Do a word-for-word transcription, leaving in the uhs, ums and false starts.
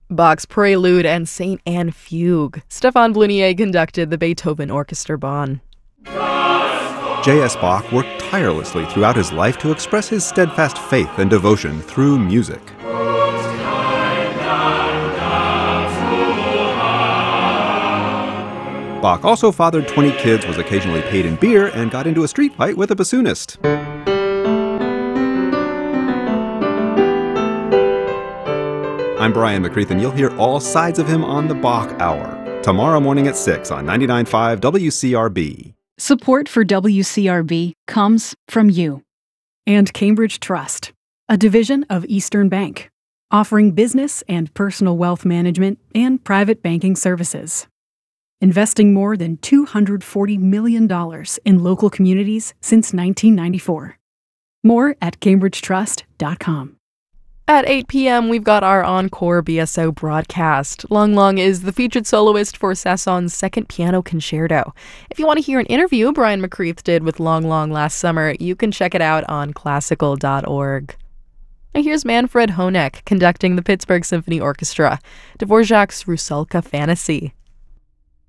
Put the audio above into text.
Bach's Prelude and Saint Anne Fugue. Stefan Blunier conducted the Beethoven Orchestra Bonn. J S. Bach worked tirelessly throughout his life to express his steadfast faith and devotion through music. Bach also fathered twenty kids, was occasionally paid in beer, and got into a street fight with a bassoonist. I'm Brian McCreath, and you'll hear all sides of him on the Bach Hour, tomorrow morning at six on ninety-nine point five W C R B. Support for W C R B comes from you. And Cambridge Trust, a division of Eastern Bank, offering business and personal wealth management and private banking services. Investing more than two hundred forty million dollars in local communities since nineteen ninety-four. More at cambridge trust dot com. At eight p.m., we've got our encore B S O broadcast. Lang Lang is the featured soloist for Sasson's Second Piano Concerto. If you want to hear an interview Brian McCreath did with Lang Lang last summer, you can check it out on classical dot org. And here's Manfred Honeck conducting the Pittsburgh Symphony Orchestra, Dvorak's Rusalka Fantasy.